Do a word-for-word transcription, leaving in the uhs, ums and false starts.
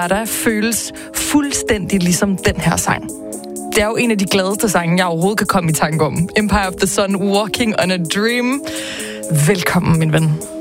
der føles fuldstændig ligesom den her sang. Det er jo en af de gladeste sange, jeg overhovedet kan komme i tanke om. Empire of the Sun, Walking on a Dream. Velkommen, min ven.